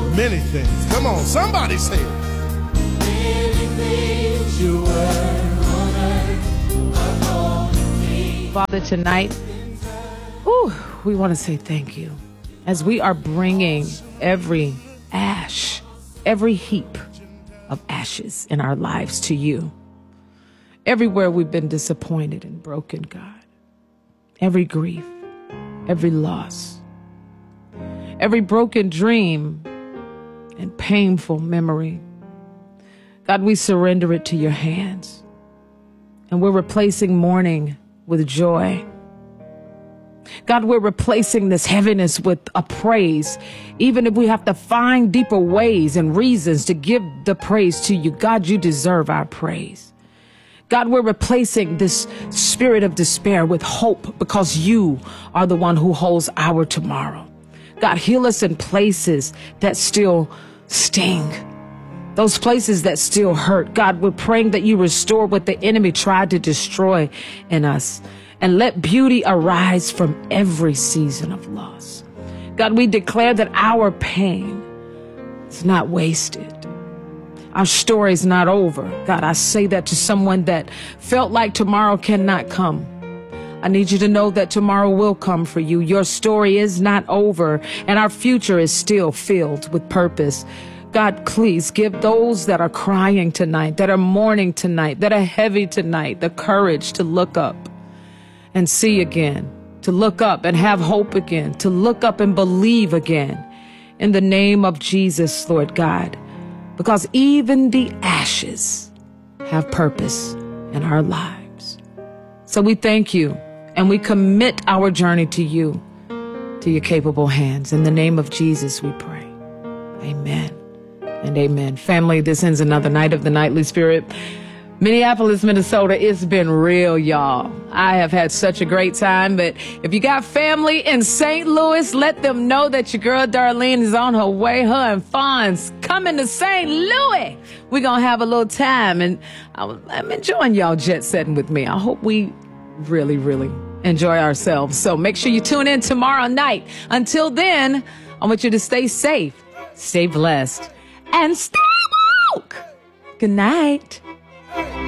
Many things. Come on, somebody say it. Many things you were on earth. Father, tonight, we want to say thank you as we are bringing every ash, every heap of ashes in our lives to you. Everywhere we've been disappointed and broken, God. Every grief, every loss, every broken dream and painful memory. God, we surrender it to your hands. And we're replacing mourning with joy. God, we're replacing this heaviness with a praise, even if we have to find deeper ways and reasons to give the praise to you. God, you deserve our praise. God, we're replacing this spirit of despair with hope because you are the one who holds our tomorrow. God, heal us in places that still sting, those places that still hurt. God, we're praying that you restore what the enemy tried to destroy in us. And let beauty arise from every season of loss. God, we declare that our pain is not wasted. Our story is not over. God, I say that to someone that felt like tomorrow cannot come. I need you to know that tomorrow will come for you. Your story is not over, and our future is still filled with purpose. God, please give those that are crying tonight, that are mourning tonight, that are heavy tonight, the courage to look up and see again, to look up and have hope again, to look up and believe again in the name of Jesus, Lord God, because even the ashes have purpose in our lives. So we thank you and we commit our journey to you, to your capable hands. In the name of Jesus, we pray. Amen and amen. Family, this ends another night of the Nightly Spirit. Minneapolis, Minnesota, it's been real, y'all. I have had such a great time, but if you got family in St. Louis, let them know that your girl Darlene is on her way. Her and Fonz coming to St. Louis. We're going to have a little time, and I'm enjoying y'all jet setting with me. I hope we really, really enjoy ourselves. So make sure you tune in tomorrow night. Until then, I want you to stay safe, stay blessed, and stay woke. Good night.